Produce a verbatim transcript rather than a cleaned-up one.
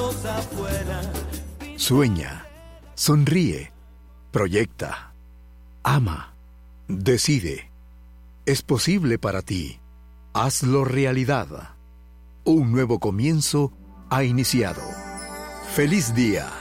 ojos afuera. Sueña, sonríe, proyecta, ama, decide. Es posible para ti. Hazlo realidad. Un nuevo comienzo ha iniciado. ¡Feliz día!